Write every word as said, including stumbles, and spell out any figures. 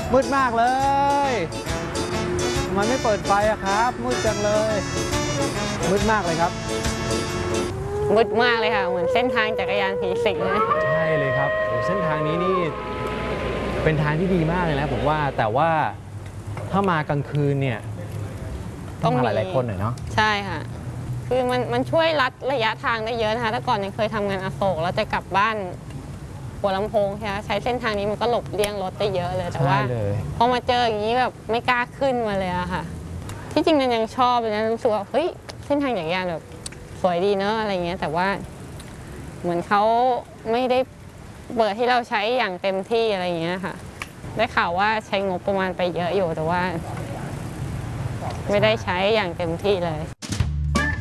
มืดมากเลยทำไมไม่เปิดไฟอะครับมืดจังเลยมืดมากเลยครับมืดมากเลยค่ะเหมือนเส้นทางจักรยานผีสิงเลยใช่เลยครับเส้นทางนี้นี่เป็นทางที่ดีมากเลยนะผมว่าแต่ว่าถ้ามากลางคืนเนี่ยต้องมาหลายๆคนหน่อยเนาะใช่ค่ะคือมันมันช่วยรัดระยะทางได้เยอะนะคะแต่ก่อนยังเคยทำงานอโศกแล้วจะกลับบ้านหัวลำโพงใช่ไหมใช้เส้นทางนี้มันก็หลบเลี่ยงรถได้เยอะเลยแต่ว่าพอมาเจออย่างนี้แบบไม่กล้าขึ้นมาเลยอะค่ะที่จริงนันยังชอบเลยนะรู้สึกว่าเฮ้ยเส้นทางจักรยานแบบสวยดีเนอะอะไรเงี้ยแต่ว่าเหมือนเขาไม่ได้เปิดให้เราใช้อย่างเต็มที่อะไรเงี้ยค่ะได้ข่าวว่าใช้งบประมาณไปเยอะอยู่แต่ว่าไม่ได้ใช้อย่างเต็มที่เลย